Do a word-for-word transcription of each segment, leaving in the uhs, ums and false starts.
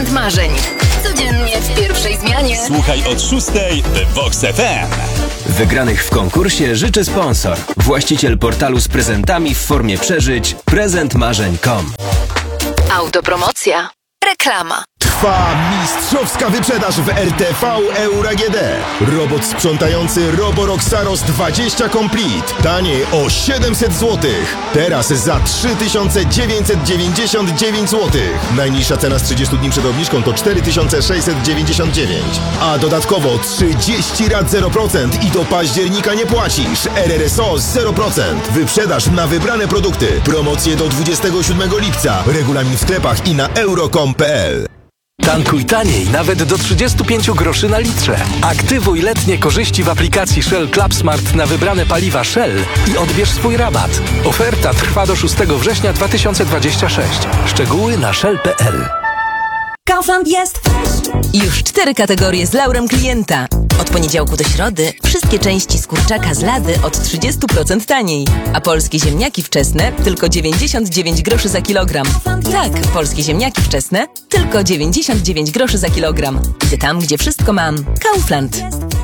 Prezent marzeń. Codziennie w pierwszej zmianie. Słuchaj od szóstej w Vox F M. Wygranych w konkursie życzy sponsor. Właściciel portalu z prezentami w formie przeżyć prezent marzeń kropka com. Autopromocja. Reklama. Trwa mistrzowska wyprzedaż w R T V Euro A G D. Robot sprzątający Roborock Saros dwadzieścia Complete. Taniej o siedemset złotych. Teraz za trzy tysiące dziewięćset dziewięćdziesiąt dziewięć złotych. Najniższa cena z trzydziestu dni przed obniżką to cztery tysiące sześćset dziewięćdziesiąt dziewięć. A dodatkowo trzydzieści rat zero procent i do października nie płacisz. R R S O zero procent. Wyprzedaż na wybrane produkty. Promocje do dwudziestego siódmego lipca. Regulamin w sklepach i na euro kropka com kropka p l. Tankuj taniej, nawet do trzydziestu pięciu groszy na litrze. Aktywuj letnie korzyści w aplikacji Shell Club Smart na wybrane paliwa Shell i odbierz swój rabat. Oferta trwa do szóstego września dwa tysiące dwudziestego szóstego. Szczegóły na shell kropka p l. Kaufland jest już cztery kategorie z laurem klienta. Od poniedziałku do środy wszystkie części z kurczaka z lady od trzydzieści procent taniej. A polskie ziemniaki wczesne tylko dziewięćdziesiąt dziewięć groszy za kilogram. Tak, polskie ziemniaki wczesne tylko dziewięćdziesiąt dziewięć groszy za kilogram. Idę tam, gdzie wszystko mam. Kaufland.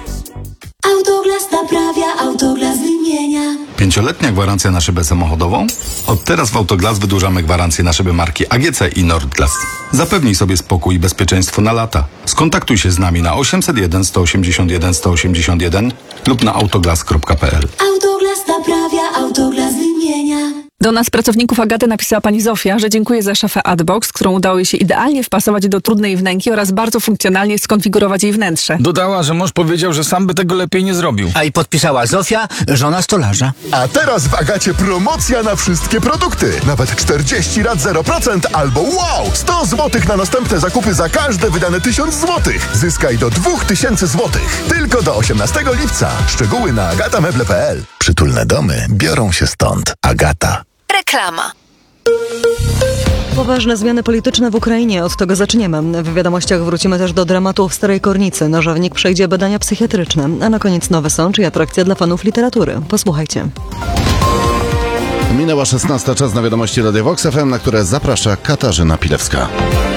Autoglas naprawia, Autoglas wymienia. Pięcioletnia gwarancja na szybę samochodową? Od teraz w Autoglas wydłużamy gwarancję na szyby marki A G C i Nordglas. Zapewnij sobie spokój i bezpieczeństwo na lata. Skontaktuj się z nami na osiemset jeden sto osiemdziesiąt jeden sto osiemdziesiąt jeden lub na autoglas kropka p l. Autoglas naprawia, Autoglas wymienia. Do nas, pracowników Agaty, napisała pani Zofia, że dziękuję za szafę Adbox, którą udało jej się idealnie wpasować do trudnej wnęki oraz bardzo funkcjonalnie skonfigurować jej wnętrze. Dodała, że mąż powiedział, że sam by tego lepiej nie zrobił. A i podpisała Zofia, żona stolarza. A teraz w Agacie promocja na wszystkie produkty. Nawet czterdzieści rat zero procent albo wow! sto złotych na następne zakupy za każde wydane tysiąc złotych. Zyskaj do dwa tysiące złotych. Tylko do osiemnastego lipca. Szczegóły na agatameble kropka p l. Przytulne domy biorą się stąd. Agata. Reklama. Poważne zmiany polityczne w Ukrainie, od tego zaczniemy. W wiadomościach wrócimy też do dramatu w Starej Kornicy. Nożownik przejdzie badania psychiatryczne, a na koniec nowy sącz i atrakcja dla fanów literatury. Posłuchajcie. Minęła szesnasta, czas na wiadomości Radia Vox F M, na które zaprasza Katarzyna Pilewska.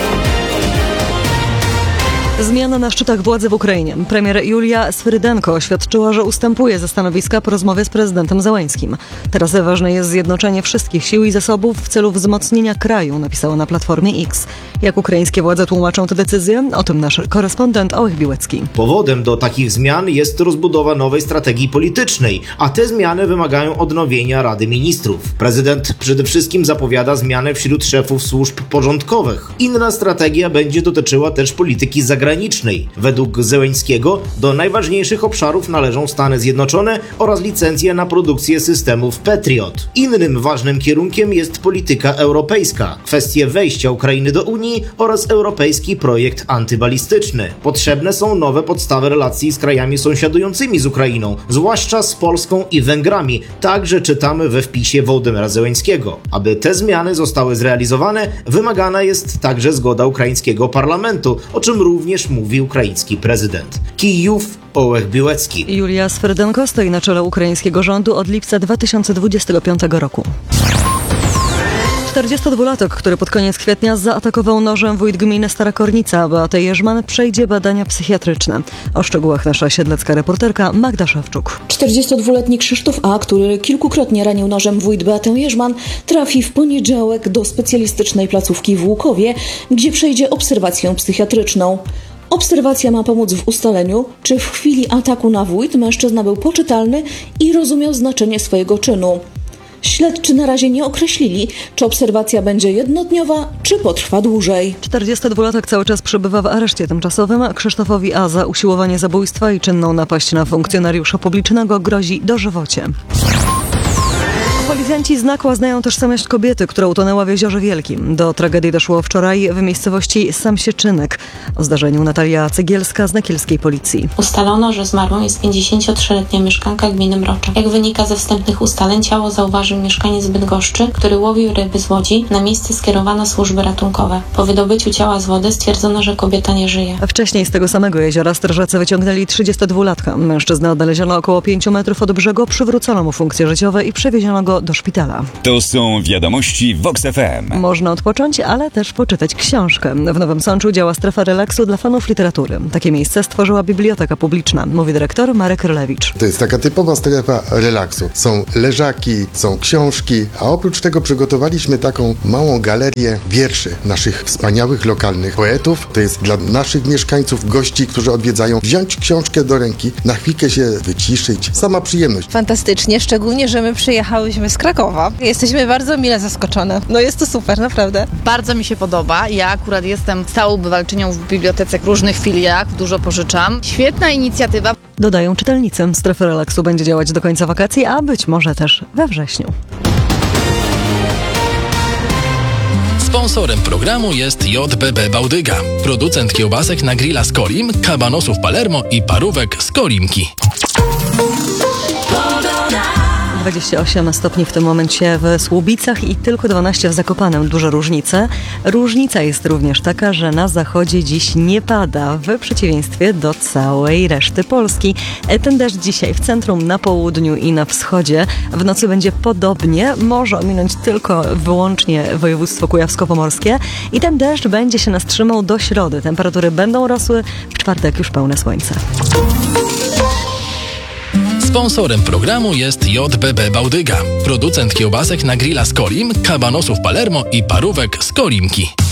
Zmiana na szczytach władzy w Ukrainie. Premier Julia Swyrydenko oświadczyła, że ustępuje ze stanowiska po rozmowie z prezydentem Zełeńskim. Teraz ważne jest zjednoczenie wszystkich sił i zasobów w celu wzmocnienia kraju, napisała na Platformie X. Jak ukraińskie władze tłumaczą tę decyzję? O tym nasz korespondent Ołech Biłecki. Powodem do takich zmian jest rozbudowa nowej strategii politycznej, a te zmiany wymagają odnowienia Rady Ministrów. Prezydent przede wszystkim zapowiada zmianę wśród szefów służb porządkowych. Inna strategia będzie dotyczyła też polityki zagranicznej. Według Zełeńskiego do najważniejszych obszarów należą Stany Zjednoczone oraz licencje na produkcję systemów Patriot. Innym ważnym kierunkiem jest polityka europejska, kwestie wejścia Ukrainy do Unii oraz europejski projekt antybalistyczny. Potrzebne są nowe podstawy relacji z krajami sąsiadującymi z Ukrainą, zwłaszcza z Polską i Węgrami. Także czytamy we wpisie Wołodymyra Zełeńskiego. Aby te zmiany zostały zrealizowane, wymagana jest także zgoda ukraińskiego parlamentu, o czym również mówi ukraiński prezydent. Kijów, Ołech Biłecki. Julia Swyrydenko stoi na czele ukraińskiego rządu od lipca dwa tysiące dwudziestego piątego roku. czterdziestodwulatek, który pod koniec kwietnia zaatakował nożem wójt gminy Stara Kornica, Beatę Jerzman, przejdzie badania psychiatryczne. O szczegółach nasza siedlecka reporterka Magda Szewczuk. czterdziestodwuletni Krzysztof A., który kilkukrotnie ranił nożem wójt Beatę Jerzman, trafi w poniedziałek do specjalistycznej placówki w Łukowie, gdzie przejdzie obserwację psychiatryczną. Obserwacja ma pomóc w ustaleniu, czy w chwili ataku na wójt mężczyzna był poczytalny i rozumiał znaczenie swojego czynu. Śledczy na razie nie określili, czy obserwacja będzie jednodniowa, czy potrwa dłużej. czterdziestodwulatek cały czas przebywa w areszcie tymczasowym. Krzysztofowi A. za usiłowanie zabójstwa i czynną napaść na funkcjonariusza publicznego grozi dożywocie. Policjanci z Nakła znają tożsamość kobiety, która utonęła w Jeziorze Wielkim. Do tragedii doszło wczoraj w miejscowości Samsieczynek. O zdarzeniu Natalia Cegielska z nakielskiej policji. Ustalono, że zmarłą jest pięćdziesięciotrzyletnia mieszkanka gminy Mrocza. Jak wynika ze wstępnych ustaleń, ciało zauważył mieszkaniec Bydgoszczy, który łowił ryby z łodzi. Na miejsce skierowano służby ratunkowe. Po wydobyciu ciała z wody stwierdzono, że kobieta nie żyje. A wcześniej z tego samego jeziora strażacy wyciągnęli trzydziestodwulatka. Mężczyznę odnaleziono około pięciu metrów od brzegu, przywrócono mu funkcje życiowe i przewieziono go go do szpitala. To są wiadomości Vox F M. Można odpocząć, ale też poczytać książkę. W Nowym Sączu działa strefa relaksu dla fanów literatury. Takie miejsce stworzyła Biblioteka Publiczna, mówi dyrektor Marek Królewicz. To jest taka typowa strefa relaksu. Są leżaki, są książki, a oprócz tego przygotowaliśmy taką małą galerię wierszy naszych wspaniałych lokalnych poetów. To jest dla naszych mieszkańców, gości, którzy odwiedzają, wziąć książkę do ręki, na chwilkę się wyciszyć. Sama przyjemność. Fantastycznie, szczególnie, że my przyjechałyśmy z Krakowa. Jesteśmy bardzo mile zaskoczone. No jest to super, naprawdę. Bardzo mi się podoba. Ja akurat jestem stałą bywalczynią w bibliotece w różnych filiach, dużo pożyczam. Świetna inicjatywa. Dodają czytelnicy. Strefa relaksu będzie działać do końca wakacji, a być może też we wrześniu. Sponsorem programu jest J B B Bałdyga, producent kiełbasek na grilla z Kolim, kabanosów Palermo i parówek z Kolimki. dwadzieścia osiem stopni w tym momencie w Słubicach i tylko dwanaście w Zakopanem. Duże różnice. Różnica jest również taka, że na zachodzie dziś nie pada, w przeciwieństwie do całej reszty Polski. Ten deszcz dzisiaj w centrum, na południu i na wschodzie. W nocy będzie podobnie, może ominąć tylko wyłącznie województwo kujawsko-pomorskie i ten deszcz będzie się nas trzymał do środy. Temperatury będą rosły, w czwartek już pełne słońce. Sponsorem programu jest J B B Bałdyga, producent kiełbasek na grilla z Kolim, kabanosów Palermo i parówek z Kolimki.